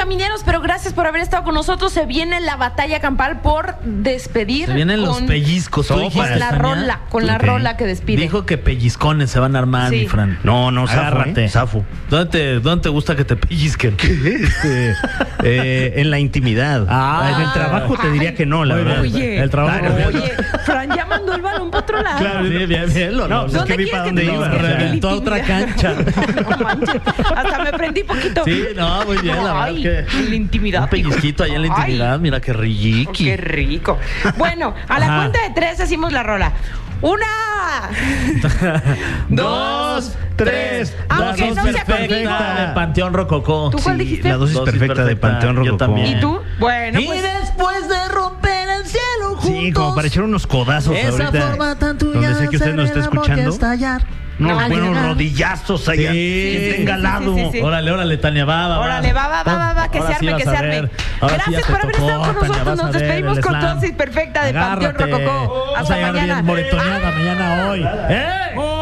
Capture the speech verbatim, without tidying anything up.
camineros, pero gracias por haber estado con nosotros. Se viene la batalla campal por despedir. Se vienen los pellizcos. Con la rola, con la rola que despide. Dijo que pellizcones se van a armar, sí. mi Fran. No, no, agárrate. Zafo. ¿Dónde te, ¿Dónde te gusta que te pellizquen? Este, eh, en la intimidad. Ah, en el trabajo te diría que no, la verdad. Oye, el trabajo. Claro, oye, Fran ya mandó el balón para otro lado. Claro, bien, bien, bien. No, no, es que vi para dónde iba. Reventó a otra cancha. No manches, hasta me prendí poquito. Sí, no, muy bien, la Ay, verdad que... en la intimidad. Un pellizquito allá en la intimidad, Ay, mira qué riqui. Qué rico. Bueno, a la Ajá. cuenta de tres decimos la rola. Una, dos, tres. Aunque no sea conmigo. De Panteón Rococó. ¿Tú cuál dijiste? La dosis, dosis perfecta, perfecta de Panteón Rococó. Yo también. ¿Y tú? Bueno, y pues... después de romper el cielo juntos. Sí, como para echar unos codazos esa ahorita. Forma tan tuya, donde sé que usted nos está escuchando. Unos no, buenos no. rodillazos allá. Sí, sí, tenga lado. Sí, sí, sí. Órale, órale, Tania, va, va. Órale, va, va, va, va, va, que se arme, que se arme. Gracias por haber estado con nosotros. Nos despedimos con dosis perfecta de Panteón Rococó. Hasta mañana. Moretoneada mañana hoy. ¡Eh!